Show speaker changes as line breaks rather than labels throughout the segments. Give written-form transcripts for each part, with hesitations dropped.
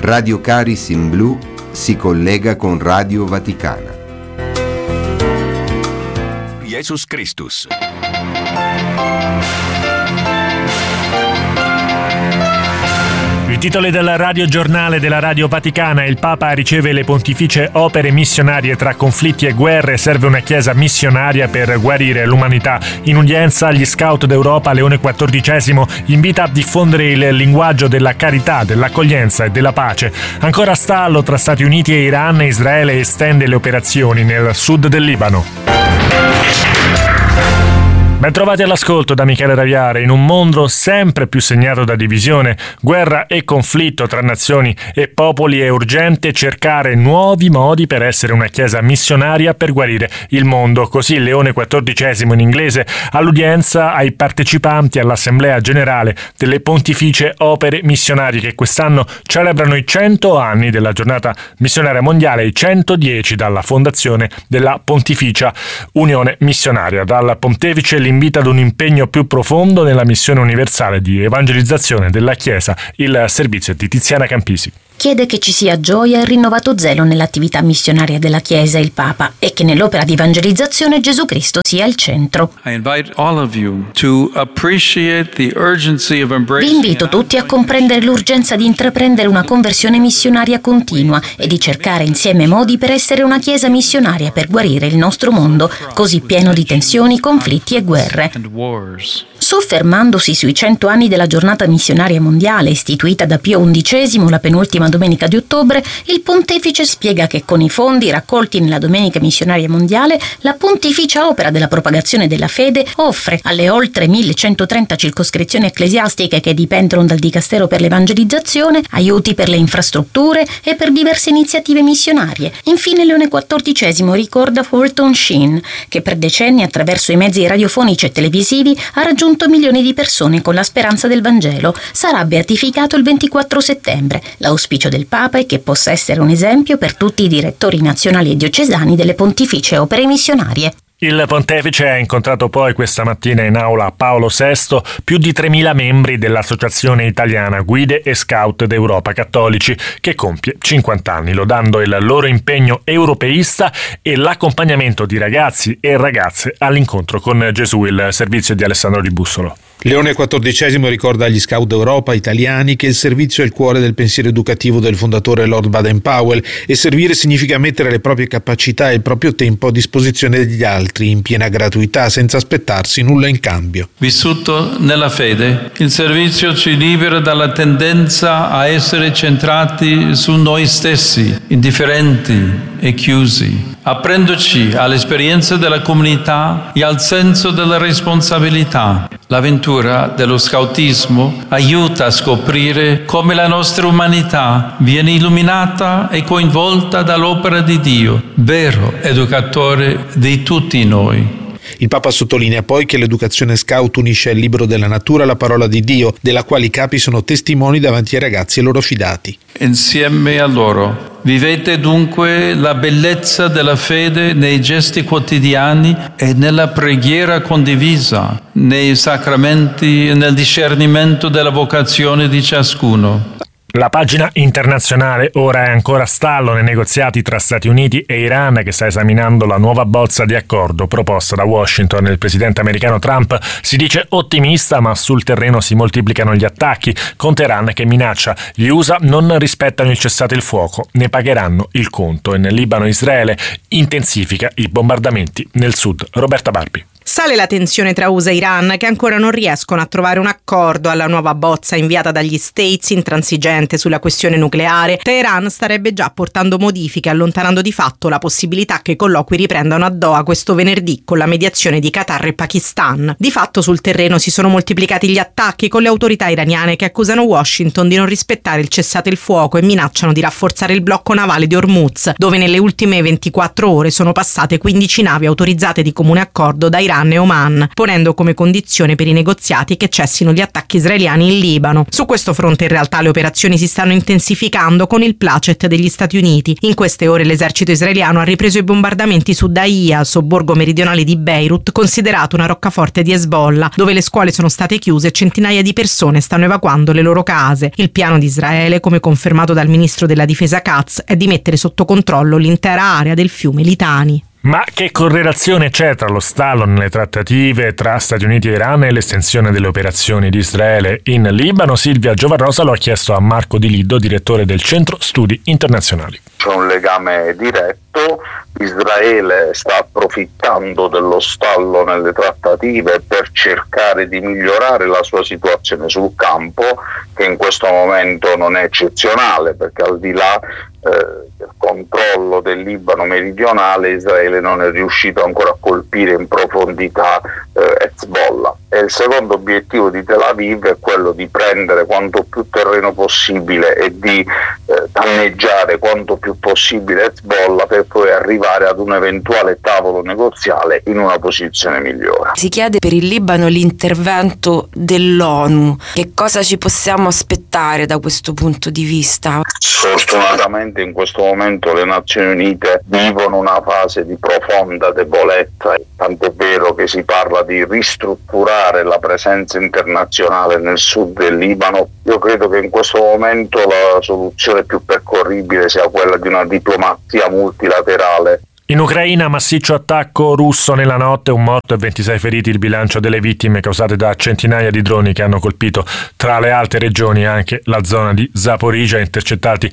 Radio Caris in Blu si collega con Radio Vaticana.
Jesus Christus. I titoli del radiogiornale della Radio Vaticana. Il Papa riceve le pontificie opere missionarie tra conflitti e guerre. Serve una chiesa missionaria per guarire l'umanità. In udienza agli Scout d'Europa, Leone XIV invita a diffondere il linguaggio della carità, dell'accoglienza e della pace. Ancora stallo tra Stati Uniti e Iran. Israele estende le operazioni nel sud del Libano. Ben trovati all'ascolto da Michele Raviare. In un mondo sempre più segnato da divisione, guerra e conflitto tra nazioni e popoli è urgente cercare nuovi modi per essere una chiesa missionaria per guarire il mondo. Così Leone XIV in inglese all'udienza ai partecipanti all'Assemblea Generale delle Pontificie Opere Missionarie che quest'anno celebrano i 100 anni della Giornata Missionaria Mondiale, i 110 dalla fondazione della Pontificia Unione Missionaria. Dal Pontefice invita ad un impegno più profondo nella missione universale di evangelizzazione della Chiesa. Il servizio di Tiziana Campisi.
Chiede che ci sia gioia e rinnovato zelo nell'attività missionaria della Chiesa, il Papa, e che nell'opera di evangelizzazione Gesù Cristo sia al centro. Vi invito tutti a comprendere l'urgenza di intraprendere una conversione missionaria continua e di cercare insieme modi per essere una Chiesa missionaria per guarire il nostro mondo, così pieno di tensioni, conflitti e guerre. Soffermandosi sui 100 anni della Giornata Missionaria Mondiale, istituita da Pio XI la penultima domenica di ottobre, il Pontefice spiega che con i fondi raccolti nella Domenica Missionaria Mondiale, la Pontificia Opera della Propagazione della Fede offre alle oltre 1130 circoscrizioni ecclesiastiche che dipendono dal Dicastero per l'Evangelizzazione aiuti per le infrastrutture e per diverse iniziative missionarie. Infine Leone XIV ricorda Fulton Sheen, che per decenni attraverso i mezzi radiofonici e televisivi ha raggiunto milioni di persone con la speranza del Vangelo. Sarà beatificato il 24 settembre. L'auspicio del Papa è che possa essere un esempio per tutti i direttori nazionali e diocesani delle pontificie opere missionarie.
Il Pontefice ha incontrato poi questa mattina in aula Paolo VI più di 3.000 membri dell'Associazione Italiana Guide e Scout d'Europa Cattolici, che compie 50 anni, lodando il loro impegno europeista e l'accompagnamento di ragazzi e ragazze all'incontro con Gesù. Il servizio di Alessandro Di Bussolo.
Leone XIV ricorda agli Scout d'Europa italiani che il servizio è il cuore del pensiero educativo del fondatore Lord Baden-Powell e servire significa mettere le proprie capacità e il proprio tempo a disposizione degli altri in piena gratuità, senza aspettarsi nulla in cambio.
Vissuto nella fede, il servizio ci libera dalla tendenza a essere centrati su noi stessi, indifferenti e chiusi, aprendoci all'esperienza della comunità e al senso della responsabilità. L'avventura dello scautismo aiuta a scoprire come la nostra umanità viene illuminata e coinvolta dall'opera di Dio, vero educatore di tutti noi.
Il Papa sottolinea poi che l'educazione scout unisce al libro della natura la parola di Dio, della quale i capi sono testimoni davanti ai ragazzi e loro fidati.
Insieme a loro vivete dunque la bellezza della fede nei gesti quotidiani e nella preghiera condivisa, nei sacramenti e nel discernimento della vocazione di ciascuno.
La pagina internazionale ora è ancora a stallo nei negoziati tra Stati Uniti e Iran, che sta esaminando la nuova bozza di accordo proposta da Washington. Il presidente americano Trump si dice ottimista, ma sul terreno si moltiplicano gli attacchi, con Teheran che minaccia gli USA non rispettano il cessate il fuoco, ne pagheranno il conto. E nel Libano Israele intensifica i bombardamenti nel sud. Roberta Barbi.
Sale la tensione tra USA e Iran, che ancora non riescono a trovare un accordo alla nuova bozza inviata dagli States intransigente sulla questione nucleare. Teheran starebbe già portando modifiche, allontanando di fatto la possibilità che i colloqui riprendano a Doha questo venerdì con la mediazione di Qatar e Pakistan. Di fatto sul terreno si sono moltiplicati gli attacchi, con le autorità iraniane che accusano Washington di non rispettare il cessate il fuoco e minacciano di rafforzare il blocco navale di Hormuz, dove nelle ultime 24 ore sono passate 15 navi autorizzate di comune accordo da Iran Iran e Oman, ponendo come condizione per i negoziati che cessino gli attacchi israeliani in Libano. Su questo fronte in realtà le operazioni si stanno intensificando con il placet degli Stati Uniti. In queste ore l'esercito israeliano ha ripreso i bombardamenti su Dahiya, sobborgo meridionale di Beirut, considerato una roccaforte di Hezbollah, dove le scuole sono state chiuse e centinaia di persone stanno evacuando le loro case. Il piano di Israele, come confermato dal ministro della difesa Katz, è di mettere sotto controllo l'intera area del fiume Litani.
Ma che correlazione c'è tra lo stallo nelle trattative tra Stati Uniti e Iran e l'estensione delle operazioni di Israele in Libano? Silvia Giovarrosa lo ha chiesto a Marco Di Liddo, direttore del Centro Studi Internazionali.
C'è un legame diretto, Israele sta approfittando dello stallo nelle trattative per cercare di migliorare la sua situazione sul campo, che in questo momento non è eccezionale, perché al di là del controllo del Libano meridionale Israele non è riuscito ancora a colpire in profondità Hezbollah. E il secondo obiettivo di Tel Aviv è quello di prendere quanto più terreno possibile e di danneggiare quanto più possibile Hezbollah per poi arrivare ad un eventuale tavolo negoziale in una posizione migliore.
Si chiede per il Libano l'intervento dell'ONU. Che cosa ci possiamo aspettare da questo punto di vista?
Sfortunatamente in questo momento le Nazioni Unite vivono una fase di profonda debolezza, tant'è vero che si parla di ristrutturare la presenza internazionale nel sud del Libano. Io credo che in questo momento la soluzione più percorribile sia quella di una diplomazia multilaterale.
In Ucraina, massiccio attacco russo nella notte, un morto e 26 feriti il bilancio delle vittime causate da centinaia di droni che hanno colpito tra le alte regioni anche la zona di Zaporizhzhia, intercettati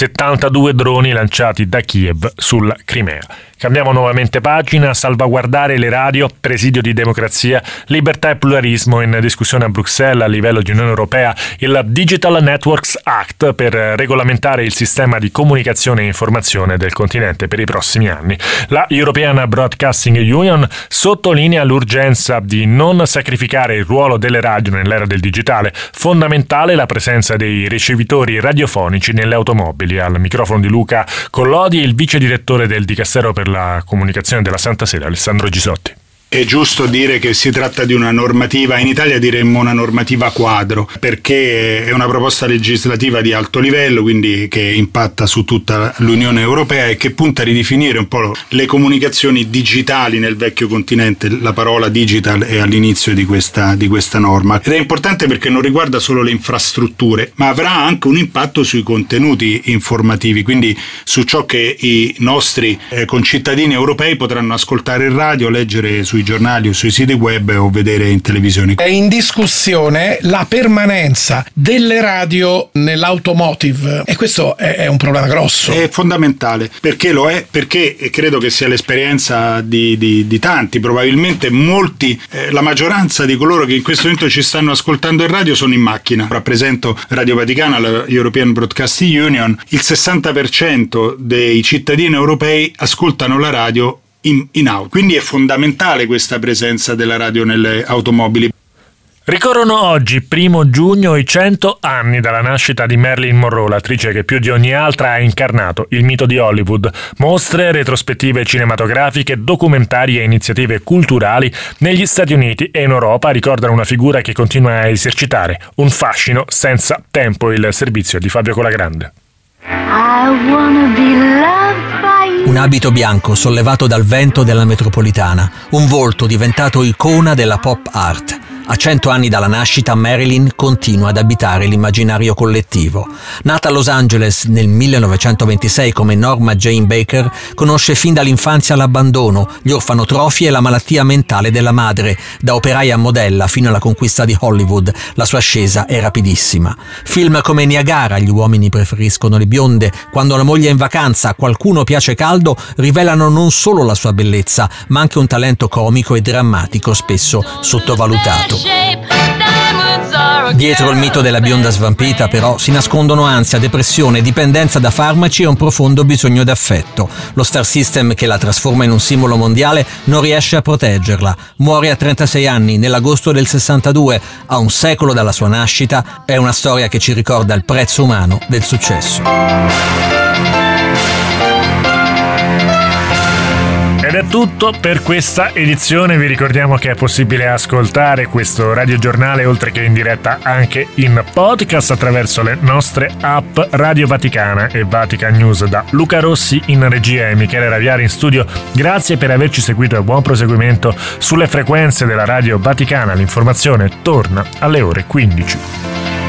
72 droni lanciati da Kiev sulla Crimea. Cambiamo nuovamente pagina, salvaguardare le radio, presidio di democrazia, libertà e pluralismo in discussione a Bruxelles a livello di Unione Europea, il Digital Networks Act per regolamentare il sistema di comunicazione e informazione del continente per i prossimi anni. La European Broadcasting Union sottolinea l'urgenza di non sacrificare il ruolo delle radio nell'era del digitale, fondamentale la presenza dei ricevitori radiofonici nelle automobili. Al microfono di Luca Collodi, il vice direttore del Dicastero per la comunicazione della Santa Sede, Alessandro Gisotti.
È giusto dire che si tratta di una normativa, in Italia diremmo una normativa quadro, perché è una proposta legislativa di alto livello, quindi che impatta su tutta l'Unione Europea e che punta a ridefinire un po' le comunicazioni digitali nel vecchio continente. La parola digital è all'inizio di questa norma ed è importante perché non riguarda solo le infrastrutture, ma avrà anche un impatto sui contenuti informativi, quindi su ciò che i nostri concittadini europei potranno ascoltare in radio, leggere sui giornali o sui siti web o vedere in televisione.
È in discussione la permanenza delle radio nell'automotive e questo è un problema grosso.
È fondamentale, perché lo è, perché credo che sia l'esperienza di tanti, probabilmente molti, la maggioranza di coloro che in questo momento ci stanno ascoltando in radio sono in macchina. Rappresento Radio Vaticana, la European Broadcasting Union, il 60% dei cittadini europei ascoltano la radio in auto, quindi è fondamentale questa presenza della radio nelle automobili.
Ricorrono oggi, 1 giugno, i 100 anni dalla nascita di Marilyn Monroe, l'attrice che più di ogni altra ha incarnato il mito di Hollywood. Mostre, retrospettive cinematografiche, documentari e iniziative culturali negli Stati Uniti e in Europa ricordano una figura che continua a esercitare un fascino senza tempo. Il servizio di Fabio Colagrande.
Un abito bianco sollevato dal vento della metropolitana, un volto diventato icona della pop art. A 100 anni dalla nascita, Marilyn continua ad abitare l'immaginario collettivo. Nata a Los Angeles nel 1926 come Norma Jane Baker, conosce fin dall'infanzia l'abbandono, gli orfanotrofi e la malattia mentale della madre. Da operaia a modella fino alla conquista di Hollywood, la sua ascesa è rapidissima. Film come Niagara, Gli uomini preferiscono le bionde, Quando la moglie è in vacanza, Qualcuno piace caldo, rivelano non solo la sua bellezza, ma anche un talento comico e drammatico spesso sottovalutato. Dietro il mito della bionda svampita, però, si nascondono ansia, depressione, dipendenza da farmaci e un profondo bisogno d'affetto. Lo star system che la trasforma in un simbolo mondiale non riesce a proteggerla. Muore a 36 anni, nell'agosto del 62, a un secolo dalla sua nascita. È una storia che ci ricorda il prezzo umano del successo.
Ed è tutto per questa edizione. Vi ricordiamo che è possibile ascoltare questo radiogiornale oltre che in diretta anche in podcast attraverso le nostre app Radio Vaticana e Vatican News. Da Luca Rossi in regia e Michele Raviari in studio, grazie per averci seguito e buon proseguimento sulle frequenze della Radio Vaticana. L'informazione torna alle ore 15.